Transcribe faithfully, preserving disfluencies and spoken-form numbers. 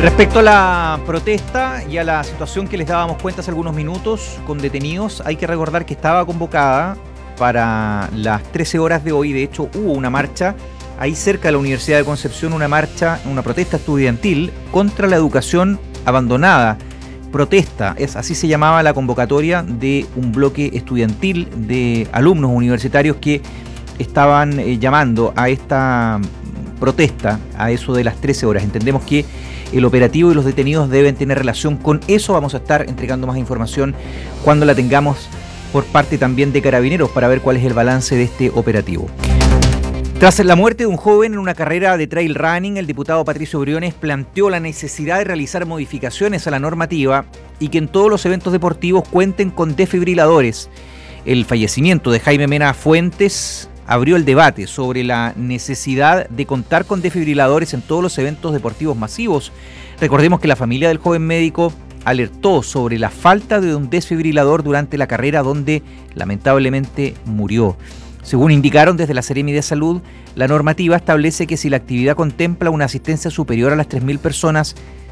Respecto a la protesta y a la situación que les dábamos cuenta hace algunos minutos con detenidos, hay que recordar que estaba convocada para las trece horas de hoy. De hecho, hubo una marcha ahí cerca de la Universidad de Concepción, una marcha, una protesta estudiantil contra la educación abandonada. Protesta, es así se llamaba la convocatoria de un bloque estudiantil de alumnos universitarios que estaban eh, llamando a esta protesta a eso de las trece horas. Entendemos que el operativo y los detenidos deben tener relación con eso. Vamos a estar entregando más información cuando la tengamos por parte también de Carabineros para ver cuál es el balance de este operativo. Tras la muerte de un joven en una carrera de trail running, el diputado Patricio Briones planteó la necesidad de realizar modificaciones a la normativa y que en todos los eventos deportivos cuenten con desfibriladores. El fallecimiento de Jaime Mena Fuentes abrió el debate sobre la necesidad de contar con desfibriladores en todos los eventos deportivos masivos. Recordemos que la familia del joven médico alertó sobre la falta de un desfibrilador durante la carrera donde lamentablemente murió. Según indicaron desde la Seremi de Salud, la normativa establece que si la actividad contempla una asistencia superior a las tres mil personas,